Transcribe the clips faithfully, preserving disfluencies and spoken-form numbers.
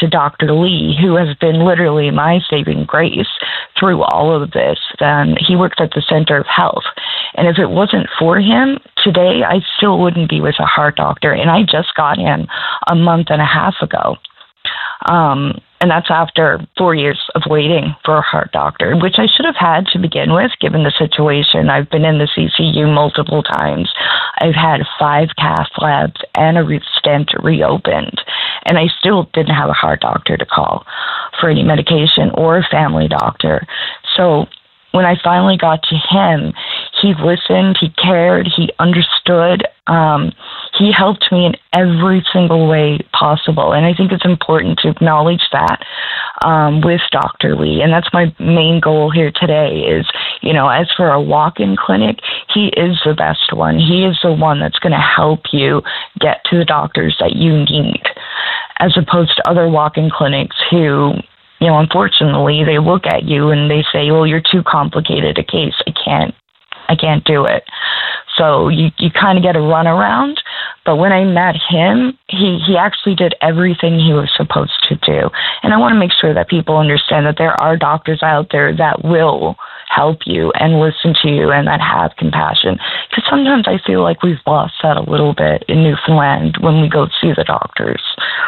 to Doctor Lee, who has been literally my saving grace through all of this. Um, he works at the Center of Health. And if it wasn't for him, today I still wouldn't be with a heart doctor. And I just got him a month and a half ago. Um, and that's after four years of waiting for a heart doctor, which I should have had to begin with, given the situation. I've been in the C C U multiple times. I've had five cath labs and a re- stent reopened, and I still didn't have a heart doctor to call for any medication or a family doctor. So when I finally got to him, he listened, he cared, he understood. Um, he helped me in every single way possible. And I think it's important to acknowledge that um, with Doctor Lee. And that's my main goal here today is, you know, as for a walk-in clinic, he is the best one. He is the one that's going to help you get to the doctors that you need, as opposed to other walk-in clinics who, you know, unfortunately, they look at you and they say, well, you're too complicated a case. I can't, I can't do it. So you, you kind of get a runaround. But when I met him, he, he actually did everything he was supposed to do. And I want to make sure that people understand that there are doctors out there that will help you and listen to you and that have compassion. Because sometimes I feel like we've lost that a little bit in Newfoundland when we go see the doctors.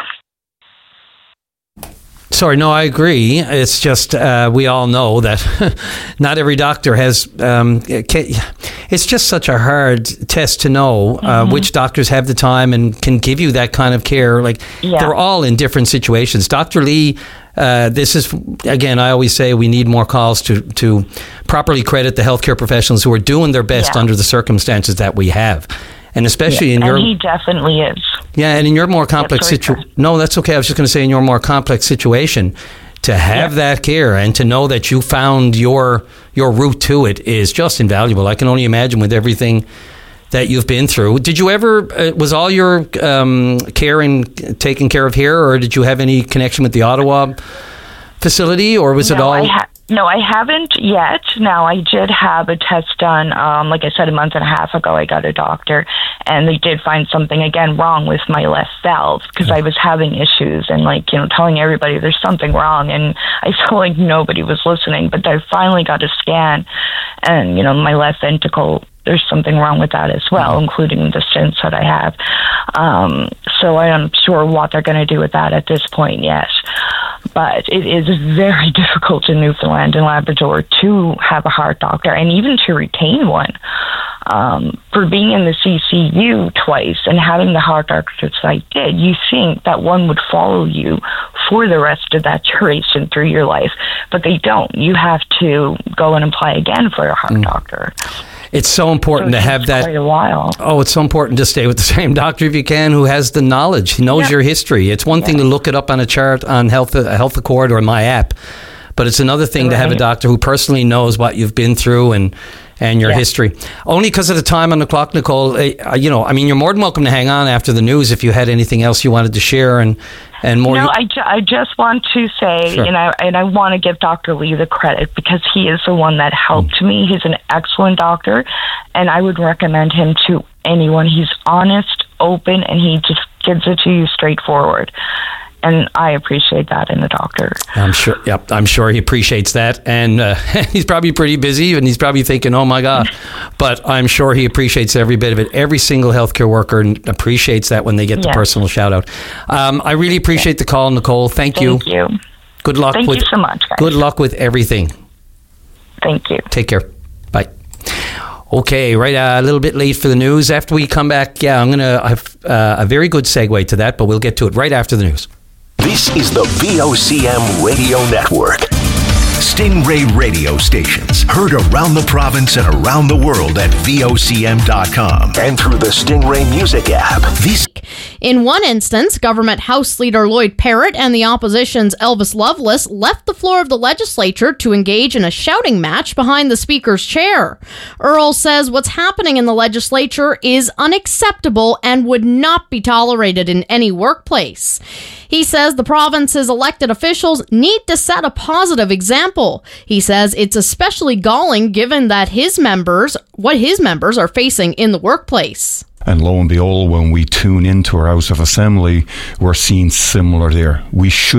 Sorry, no, I agree. It's just uh, we all know that not every doctor has. Um, it's just such a hard test to know uh, mm-hmm. which doctors have the time and can give you that kind of care. Like yeah. they're all in different situations. Doctor Lee, uh, this is again. I always say we need more calls to to properly credit the healthcare professionals who are doing their best yeah. under the circumstances that we have. And especially yeah, in your... And he definitely is. Yeah, and in your more complex situation... No, that's okay. I was just going to say in your more complex situation, to have yeah. that care and to know that you found your your route to it is just invaluable. I can only imagine with everything that you've been through. Did you ever... Uh, was all your um, care and taken care of here, or did you have any connection with the Ottawa facility, or was no, it all... I ha- No, I haven't yet. Now, I did have a test done, um, like I said, a month and a half ago. I got a doctor, and they did find something, again, wrong with my left valve, because I was having issues and, like, you know, telling everybody there's something wrong, and I felt like nobody was listening. But I finally got a scan, and, you know, my left ventricle, there's something wrong with that as well, mm-hmm. including the stents that I have. Um, so I am sure what they're going to do with that at this point, yes. But it is very difficult in Newfoundland and Labrador to have a heart doctor and even to retain one. Um, for being in the C C U twice and having the heart doctors I did, you think that one would follow you for the rest of that duration through your life, but they don't. You have to go and apply again for a heart mm. doctor. It's so important so to have that. Quite a while. Oh, it's so important to stay with the same doctor if you can, who has the knowledge, he knows yeah. your history. It's one yeah. thing to look it up on a chart on Health Health Accord or my app, but it's another thing right. to have a doctor who personally knows what you've been through and and your yeah. history. Only because of the time on the clock, Nicole, uh, you know, I mean, you're more than welcome to hang on after the news if you had anything else you wanted to share and, and more. No, you- I, ju- I just want to say, sure. you know, and I want to give Doctor Lee the credit because he is the one that helped mm. me. He's an excellent doctor, and I would recommend him to anyone. He's honest, open, and he just gives it to you straightforward. And I appreciate that in a doctor. I'm sure. Yep, I'm sure he appreciates that, and uh, he's probably pretty busy, and he's probably thinking, "Oh my God!" But I'm sure he appreciates every bit of it. Every single healthcare worker appreciates that when they get the yes. personal shout out. Um, I really appreciate yes. the call, Nicole. Thank, Thank you. you. Good luck. Thank with, you so much, guys. Good luck with everything. Thank you. Take care. Bye. Okay, right, uh, a little bit late for the news. After we come back, yeah, I'm going to have uh, a very good segue to that, but we'll get to it right after the news. This is the V O C M Radio Network. Stingray radio stations heard around the province and around the world at V O C M dot com and through the Stingray Music app. This In one instance, Government House Leader Lloyd Parrott and the opposition's Elvis Loveless left the floor of the legislature to engage in a shouting match behind the Speaker's chair. Earl says what's happening in the legislature is unacceptable and would not be tolerated in any workplace. He says the province's elected officials need to set a positive example. He says it's especially galling given that his members, what his members are facing in the workplace. And lo and behold, when we tune into our House of Assembly, we're seeing similar there. We should